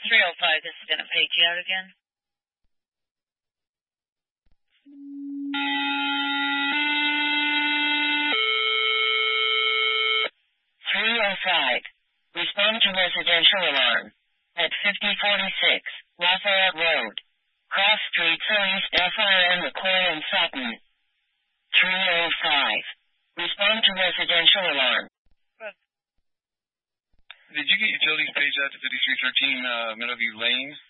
305, this is going to page you out again. 305. Respond to residential alarm. At 5046, Lafayette Road. Cross Street, East FRN, McCoy and Sutton. 305. Respond to residential alarm. Did you get utilities page out to 5313 Meadowview Lane?